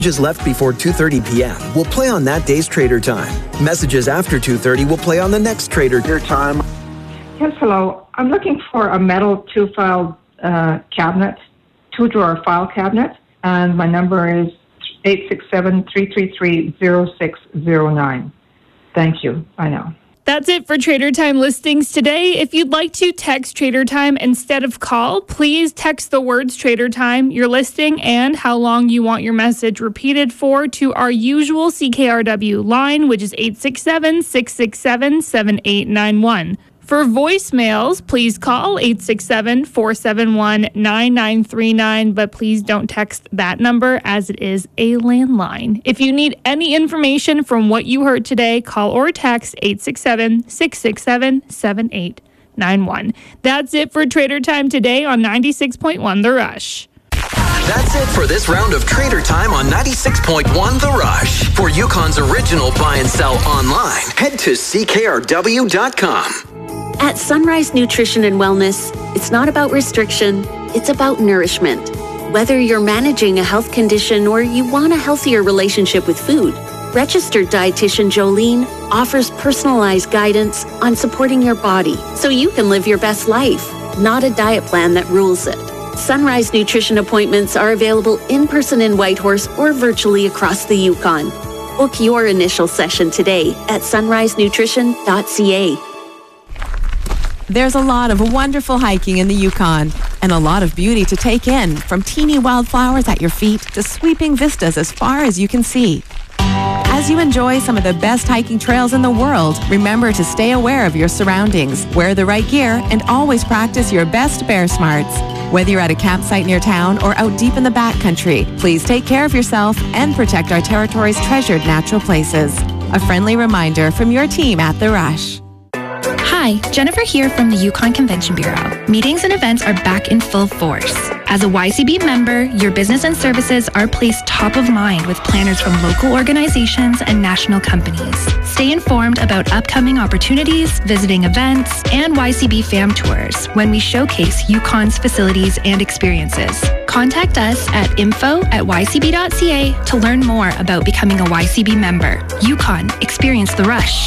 Messages left before 2:30 p.m. will play on that day's Trader Time. Messages after 2:30 will play on the next Trader Time. Yes, hello. I'm looking for a metal two-file cabinet, two-drawer file cabinet, and my number is 867-333-0609. Thank you. Bye now. That's it for Trader Time listings today. If you'd like to text Trader Time instead of call, please text the words Trader Time, your listing, and how long you want your message repeated for to our usual CKRW line, which is 867-667-7891. For voicemails, please call 867-471-9939, but please don't text that number as it is a landline. If you need any information from what you heard today, call or text 867-667-7891. That's it for Trader Time today on 96.1 The Rush. That's it for this round of Trader Time on 96.1 The Rush. For Yukon's original buy and sell online, head to CKRW.com. At Sunrise Nutrition and Wellness, it's not about restriction, it's about nourishment. Whether you're managing a health condition or you want a healthier relationship with food, registered dietitian Jolene offers personalized guidance on supporting your body so you can live your best life, not a diet plan that rules it. Sunrise Nutrition appointments are available in person in Whitehorse or virtually across the Yukon. Book your initial session today at sunrisenutrition.ca. There's a lot of wonderful hiking in the Yukon and a lot of beauty to take in, from teeny wildflowers at your feet to sweeping vistas as far as you can see. As you enjoy some of the best hiking trails in the world, remember to stay aware of your surroundings, wear the right gear, and always practice your best bear smarts. Whether you're at a campsite near town or out deep in the backcountry, please take care of yourself and protect our territory's treasured natural places. A friendly reminder from your team at The Rush. Hi, Jennifer here from the Yukon Convention Bureau. Meetings and events are back in full force. As a YCB member, your business and services are placed top of mind with planners from local organizations and national companies. Stay informed about upcoming opportunities, visiting events, and YCB fam tours when we showcase Yukon's facilities and experiences. Contact us at info@ycb.ca to learn more about becoming a YCB member. Yukon, experience the rush.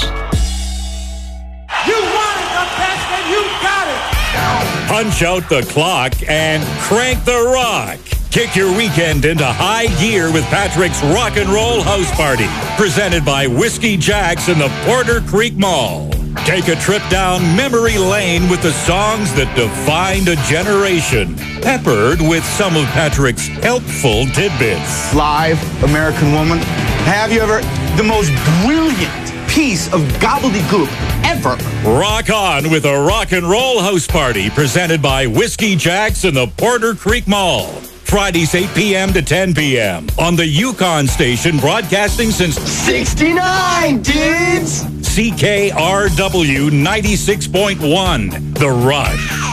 You wanted the best and you got it! Punch out the clock and crank the rock. Kick your weekend into high gear with Patrick's Rock and Roll House Party, presented by Whiskey Jack's in the Porter Creek Mall. Take a trip down memory lane with the songs that defined a generation, peppered with some of Patrick's helpful tidbits. Live American Woman. Have you ever the most brilliant piece of gobbledygook ever? Rock on with a Rock and Roll House Party presented by Whiskey Jack's in the Porter Creek Mall. Fridays 8 p.m. to 10 p.m. on the Yukon station, broadcasting since 69, dudes! CKRW 96.1, The Rush.